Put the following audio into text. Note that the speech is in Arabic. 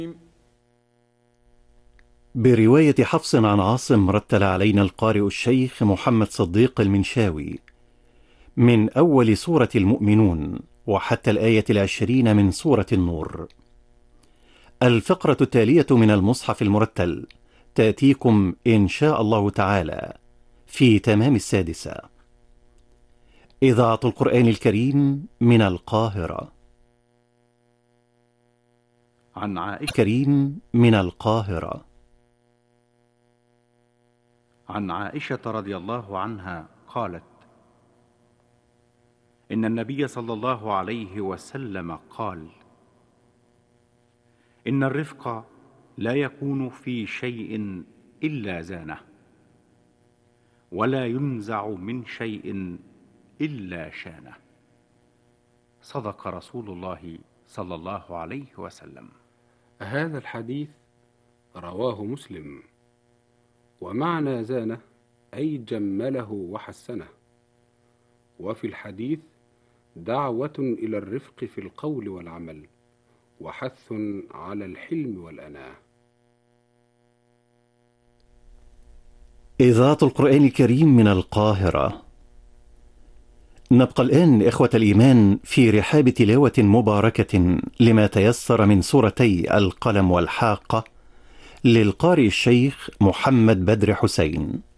برواية حفص عن عاصم رتل علينا القارئ الشيخ محمد صديق المنشاوي من أول سورة المؤمنون وحتى الآية 20 من سورة النور. الفقرة التالية من المصحف المرتل تأتيكم إن شاء الله تعالى في تمام 6. إذاعة القرآن الكريم من القاهرة. عن عائشة كريم من القاهرة. عن عائشة رضي الله عنها قالت: إن النبي صلى الله عليه وسلم قال: إن الرفق لا يكون في شيء إلا زانه، ولا ينزع من شيء إلا شانه. صدق رسول الله صلى الله عليه وسلم. هذا الحديث رواه مسلم، ومعنى زانه أي جمله وحسنه. وفي الحديث دعوة إلى الرفق في القول والعمل، وحث على الحلم والأناة. إذاعة القرآن الكريم من القاهرة. نبقى الآن إخوة الإيمان في رحاب تلاوة مباركة لما تيسر من سورتي القلم والحاقة للقارئ الشيخ محمد بدر حسين.